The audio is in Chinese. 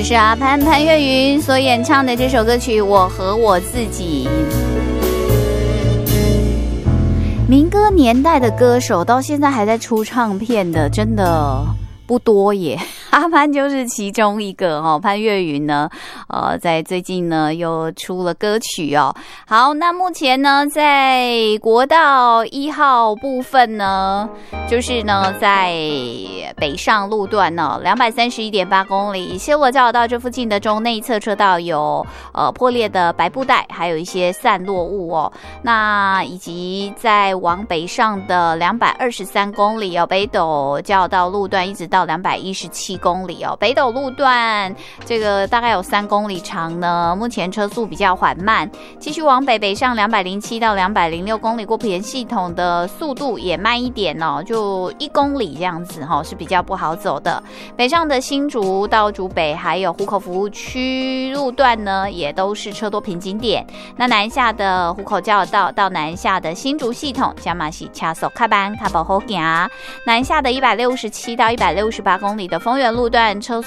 就是潘越云所演唱的这首歌曲《我和我自己》。民歌年代的歌手到现在还在出唱片的，真的不多耶。阿潘就是其中一个哦。潘越云呢，在最近呢又出了歌曲哦。好，那目前呢，在国道1号部分呢，就是呢在北上路段呢231.8公里，西螺交流道这附近的中内侧车道有破裂的白布带，还有一些散落物哦。那以及在往北上的223公里哦，北斗交流道路段一直到217公里哦，北斗路段这个大概有3公里长呢，目前车速比较缓慢。继续往北上207到206公里，过埔盐系统的速度也慢一点哦，就1公里这样子哦，是比较不好走的。北上的新竹到竹北还有湖口服务区路段呢，也都是车多瓶颈点。那南下的湖口交流道到南下的新竹系统，加马西掐手卡班卡保后行。南下的167到168公里的丰原路段车